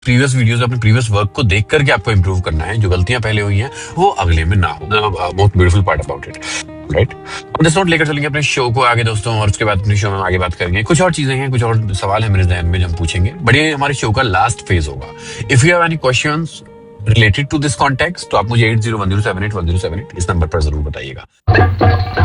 Previous videos, अपने previous work को देख करके आपको इंप्रूव करना है। जो गलतियां पहले हुई हैं वो अगले में ना हो। Most beautiful part about it, right. हम दिस नोट लेकर चलेंगे अपने शो को आगे दोस्तों, और उसके बाद अपने शो में आगे बात करेंगे। कुछ और चीजें हैं, कुछ और सवाल है मेरे जहन में जो हम पूछेंगे, बट ये हमारे शो का लास्ट फेज होगा। If you have any questions related to this context तो आप मुझे 8010781078 इस नंबर पर जरूर बताइएगा।